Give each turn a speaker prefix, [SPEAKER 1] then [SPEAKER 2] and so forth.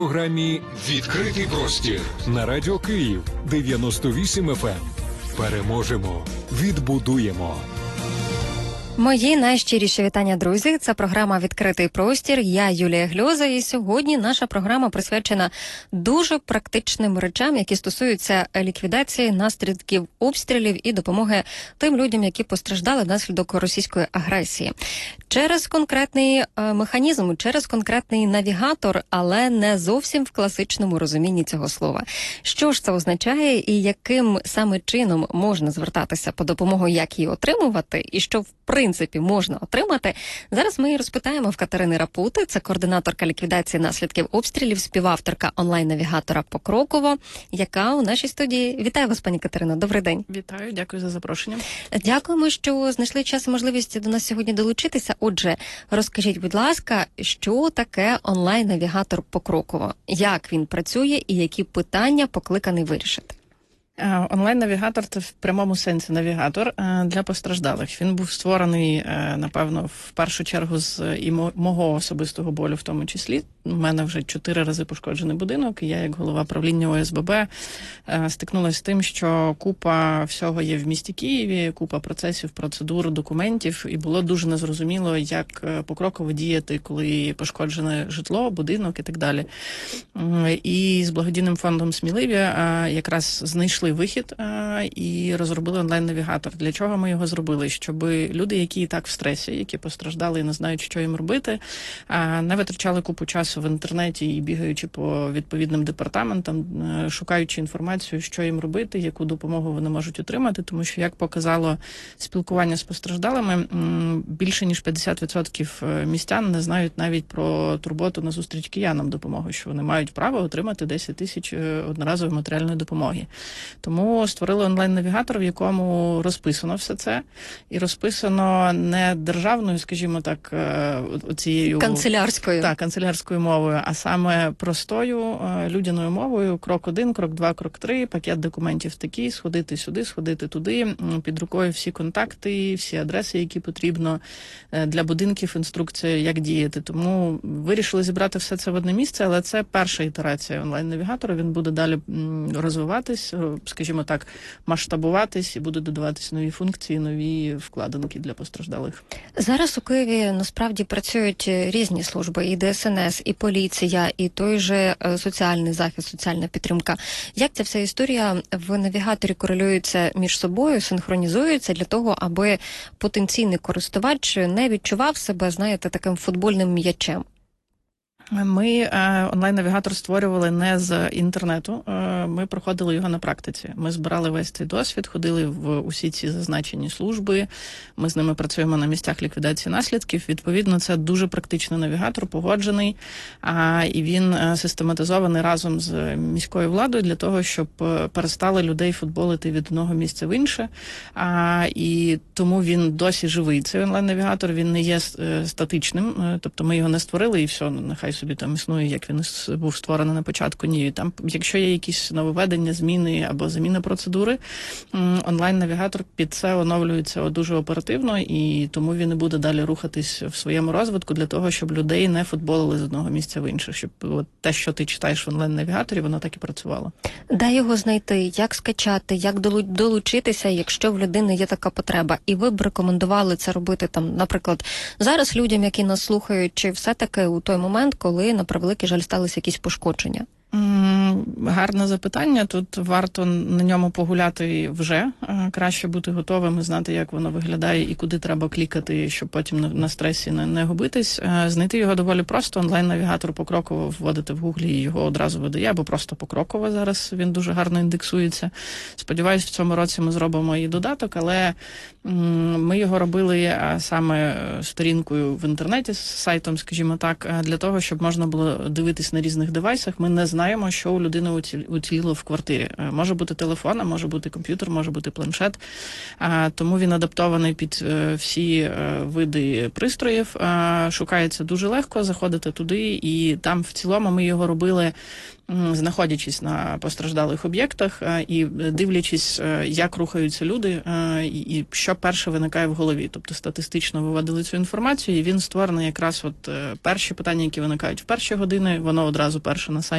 [SPEAKER 1] програмі «Відкритий простір» на Радіо Київ 98 FM. Переможемо, відбудуємо.
[SPEAKER 2] Мої найщиріші вітання, друзі. Це програма «Відкритий простір». Я Юлія Гльоза, і сьогодні наша програма присвячена дуже практичним речам, які стосуються ліквідації наслідків обстрілів і допомоги тим людям, які постраждали внаслідок російської агресії. Через конкретний механізм, через конкретний навігатор, але не зовсім в класичному розумінні цього слова. Що ж це означає і яким саме чином можна звертатися по допомогу, як її отримувати, і що в принципі можна отримати, зараз ми і розпитаємо в Катерини Рапути, це координаторка ліквідації наслідків обстрілів, співавторка онлайн-навігатора «Покроково», яка у нашій студії. Вітаю вас, пані Катерино, добрий день.
[SPEAKER 3] Вітаю, дякую за запрошення.
[SPEAKER 2] Дякуємо, що знайшли час і можливість до нас сьогодні долучитися. Отже, розкажіть, будь ласка, що таке онлайн-навігатор «Покроково», як він працює і які питання покликаний вирішити?
[SPEAKER 3] Онлайн-навігатор – це в прямому сенсі навігатор для постраждалих. Він був створений, напевно, в першу чергу з і мого особистого болю в тому числі. У мене вже 4 рази пошкоджений будинок, і я, як голова правління ОСББ, стикнулася з тим, що купа всього є в місті Києві, купа процесів, процедур, документів, і було дуже незрозуміло, як покроково діяти, коли пошкоджене житло, будинок і так далі. І з благодійним фондом «Сміливі» якраз знайшли вихід і розробили онлайн-навігатор. Для чого ми його зробили? Щоб люди, які і так в стресі, які постраждали і не знають, що їм робити, не витрачали купу часу в інтернеті і бігаючи по відповідним департаментам, шукаючи інформацію, що їм робити, яку допомогу вони можуть отримати, тому що, як показало спілкування з постраждалими, більше ніж 50% містян не знають навіть про турботу на зустріч киянам допомоги, що вони мають право отримати 10 тисяч одноразової матеріальної допомоги. Тому створили онлайн-навігатор, в якому розписано все це. І розписано не державною, скажімо так, цією... канцелярською мовою, а саме простою, людяною мовою. Крок 1, крок 2, крок 3, пакет документів такий, сходити сюди, сходити туди. Під рукою всі контакти, всі адреси, які потрібно. Для будинків інструкція, як діяти. Тому вирішили зібрати все це в одне місце, але це перша ітерація онлайн-навігатора. Він буде далі розвиватись, скажімо так, масштабуватись і будуть додаватись нові функції, нові вкладинки для постраждалих.
[SPEAKER 2] Зараз у Києві насправді працюють різні служби, і ДСНС, і поліція, і той же соціальний захист, соціальна підтримка. Як ця вся історія в навігаторі корелюється між собою, синхронізується для того, аби потенційний користувач не відчував себе, знаєте, таким футбольним м'ячем?
[SPEAKER 3] Ми онлайн-навігатор створювали не з інтернету, ми проходили його на практиці. Ми збирали весь цей досвід, ходили в усі ці зазначені служби, ми з ними працюємо на місцях ліквідації наслідків. Відповідно, це дуже практичний навігатор, погоджений, і він систематизований разом з міською владою для того, щоб перестали людей футболити від одного місця в інше. І тому він досі живий, цей онлайн-навігатор, він не є статичним, тобто ми його не створили і все, нехай собі там існує, як він був створений на початку. Ні, там, якщо є якісь нововведення, зміни або заміна процедури, онлайн-навігатор під це оновлюється дуже оперативно, і тому він і буде далі рухатись в своєму розвитку для того, щоб людей не футболили з одного місця в інше, щоб от те, що ти читаєш в онлайн-навігаторі, воно так і працювало.
[SPEAKER 2] Де його знайти, як скачати, як долучитися, якщо в людини є така потреба? І ви б рекомендували це робити, там, наприклад, зараз людям, які нас слухають, чи все-таки у той момент, коли, на превеликий жаль, сталися якісь пошкодження?
[SPEAKER 3] Гарне запитання. Тут варто на ньому погуляти вже. Краще бути готовим і знати, як воно виглядає і куди треба клікати, щоб потім на стресі не губитись. Знайти його доволі просто. Онлайн-навігатор покроково вводити в гуглі і його одразу видає, або просто покроково зараз він дуже гарно індексується. Сподіваюсь, в цьому році ми зробимо і додаток, але ми його робили саме сторінкою в інтернеті, з сайтом, скажімо так, для того, щоб можна було дивитись на різних девайсах. Ми не знаємо, що у людини уціліло в квартирі. Може бути телефон, а може бути комп'ютер, може бути планшет. Тому він адаптований під всі види пристроїв. Шукається дуже легко, заходите туди, і там в цілому ми його робили, знаходячись на постраждалих об'єктах і дивлячись, як рухаються люди, і що перше виникає в голові. Тобто статистично виводили цю інформацію, і він створений якраз перші питання, які виникають в перші години, воно одразу перше на сайті